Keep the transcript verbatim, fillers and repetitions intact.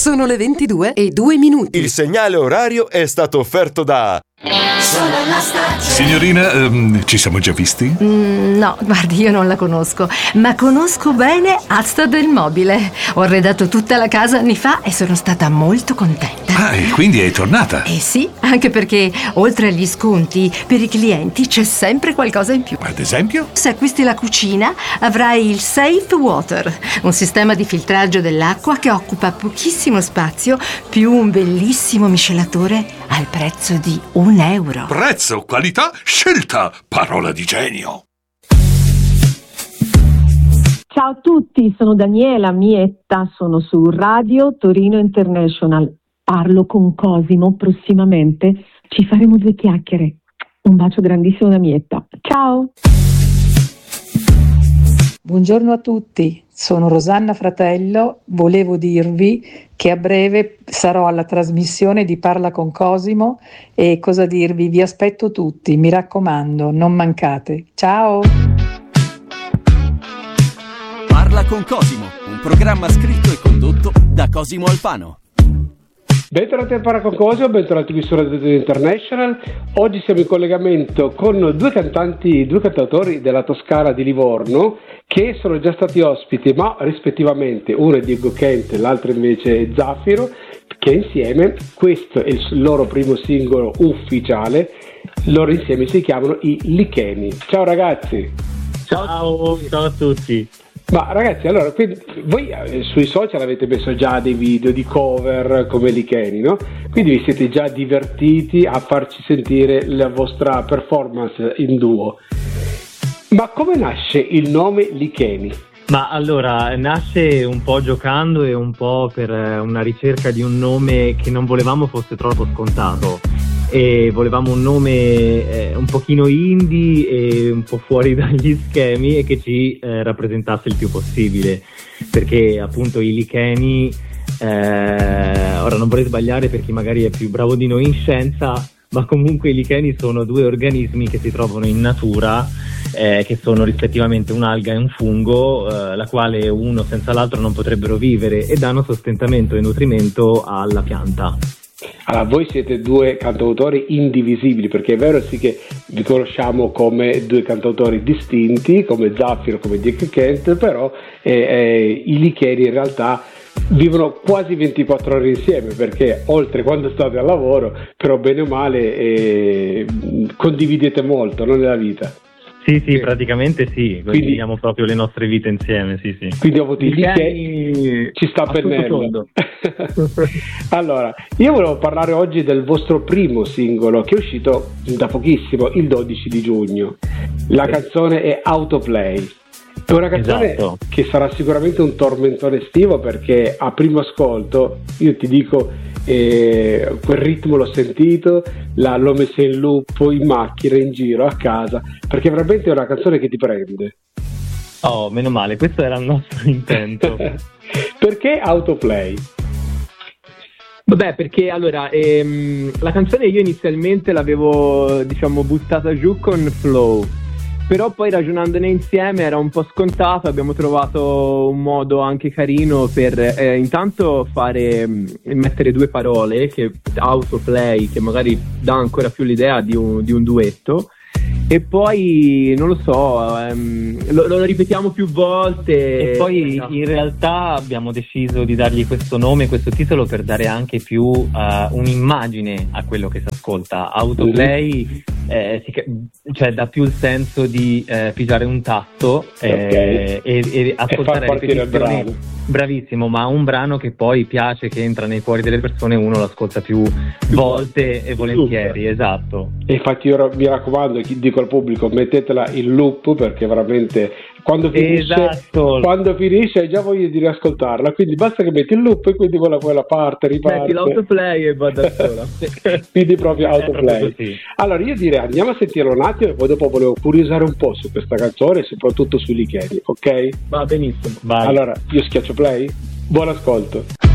Sono le ventidue e due minuti. Il segnale orario è stato offerto da... Signorina, ehm, ci siamo già visti? Mm, no, guardi, io non la conosco, ma conosco bene Asta del Mobile. Ho arredato tutta la casa anni fa e sono stata molto contenta. Ah, e quindi è tornata? Eh sì, anche perché oltre agli sconti, per i clienti c'è sempre qualcosa in più. Ad esempio? Se acquisti la cucina, avrai il Safe Water, un sistema di filtraggio dell'acqua che occupa pochissimo spazio, più un bellissimo miscelatore al prezzo di un euro. Prezzo, qualità, scelta, parola di genio. Ciao a tutti, sono Daniela Mietta, sono su Radio Torino International. Parlo con Cosimo prossimamente, ci faremo due chiacchiere. Un bacio grandissimo da Mietta. Ciao! Buongiorno a tutti, sono Rosanna Fratello, volevo dirvi che a breve sarò alla trasmissione di Parla con Cosimo e cosa dirvi, vi aspetto tutti, mi raccomando, non mancate. Ciao! Parla con Cosimo, un programma scritto e condotto da Cosimo Alfano. Bentornati a Parla con Cosimo, bentornati qui su Radio International. Oggi siamo in collegamento con due cantanti, due cantautori della Toscana di Livorno che sono già stati ospiti, ma rispettivamente uno è Diego Kent e l'altro invece è Zaffiro, che insieme, questo è il loro primo singolo ufficiale, loro insieme si chiamano i Licheni. Ciao ragazzi! Ciao, ciao a tutti! Ma ragazzi, allora, quindi, voi eh, sui social avete messo già dei video di cover come Licheni, no? Quindi vi siete già divertiti a farci sentire la vostra performance in duo. Ma come nasce il nome Licheni? Ma allora, nasce un po' giocando e un po' per una ricerca di un nome che non volevamo fosse troppo scontato. E volevamo un nome eh, un pochino indie e un po' fuori dagli schemi e che ci eh, rappresentasse il più possibile, perché appunto i licheni, eh, ora non vorrei sbagliare per chi magari è più bravo di noi in scienza, ma comunque i licheni sono due organismi che si trovano in natura, eh, che sono rispettivamente un'alga e un fungo, eh, la quale uno senza l'altro non potrebbero vivere e danno sostentamento e nutrimento alla pianta. Allora, voi siete due cantautori indivisibili, perché è vero sì che vi conosciamo come due cantautori distinti, come Zaffiro, come Dick Kent, però eh, eh, i Licheni in realtà vivono quasi ventiquattro ore insieme, perché oltre quando state al lavoro, però bene o male eh, condividete molto, no, nella vita. Sì, sì, praticamente sì, condividiamo proprio le nostre vite insieme, sì, sì. Quindi ho avuto il Licheni, ci sta pennello. Allora, io volevo parlare oggi del vostro primo singolo che è uscito da pochissimo, il dodici di giugno. La canzone è Autoplay. È una canzone esatto. che sarà sicuramente un tormentone estivo, perché a primo ascolto io ti dico eh, quel ritmo l'ho sentito, la, l'ho messa in loop in macchina, in giro, a casa, perché veramente è una canzone che ti prende. Oh, meno male, questo era il nostro intento. Perché Autoplay? Vabbè, perché allora ehm, la canzone io inizialmente l'avevo, diciamo, buttata giù con Flow, però poi ragionandone insieme era un po' scontato, abbiamo trovato un modo anche carino per eh, intanto fare mettere due parole, che Autoplay, che magari dà ancora più l'idea di un, di un duetto, e poi non lo so, ehm, lo, lo ripetiamo più volte e poi no. In realtà abbiamo deciso di dargli questo nome, questo titolo, per dare anche più uh, un'immagine a quello che si ascolta. Autoplay eh, si, cioè dà più il senso di eh, pigiare un tasto eh, okay. e, e ascoltare e ripetizioni. Bravissimo, ma un brano che poi piace, che entra nei cuori delle persone, uno lo ascolta più volte e volentieri, esatto. E infatti io mi raccomando, dico al pubblico, mettetela in loop, perché veramente quando finisce, esatto. quando finisce hai già voglia di riascoltarla, quindi basta che metti il loop e quindi quella, quella parte riparte. Metti l'autoplay e va da sola. Quindi proprio autoplay. Allora io direi andiamo a sentirlo un attimo e poi dopo volevo curiosare un po' su questa canzone e soprattutto sui Licheni, ok? Va benissimo. Vai. Allora io schiaccio play, buon ascolto.